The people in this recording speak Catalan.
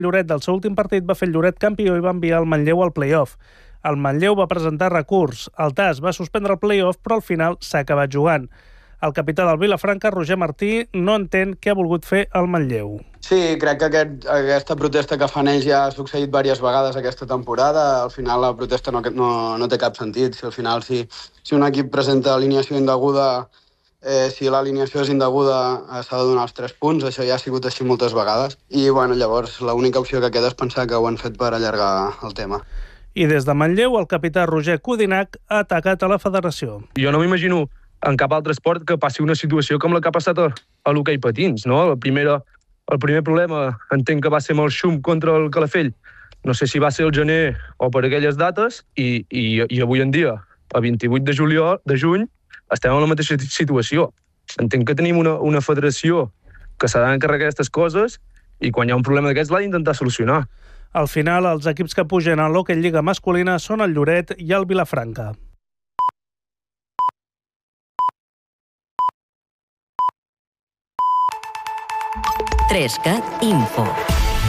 Lloret del seu últim partit va fer el Lloret campió i va enviar el Manlleu al play-off. El Manlleu va presentar recurs. El TAS va suspendre el play-off, però al final s'ha acabat jugant. El capità del Vilafranca, Roger Martí, no entén què ha volgut fer el Manlleu. Sí, crec que aquesta protesta que fan ells ja ha succeït diverses vegades aquesta temporada. Al final la protesta no té cap sentit. Si al final si un equip presenta alineació indeguda, si l'alineació és indeguda s'ha de donar els 3 punts. Això ja ha sigut així moltes vegades. I llavors l'única opció que queda és pensar que ho han fet per allargar el tema. I des de Manlleu, el capità Roger Codinac ha atacat a la federació. Jo no m'imagino en cap altre esport que passi una situació com la que ha passat a l'hoquei patins, no? El primer problema entenc que va ser amb el xum contra el Calafell. No sé si va ser el gener o per aquelles dates i avui en dia, a 28 de juny, estem en la mateixa situació. Entenc que tenim una federació que s'ha d'encarregar d'aquestes coses i quan hi ha un problema d'aquests l'ha d'intentar solucionar. Al final, els equips que pugen a l'hoquei lliga masculina són el Lloret i el Vilafranca. Trescat Info.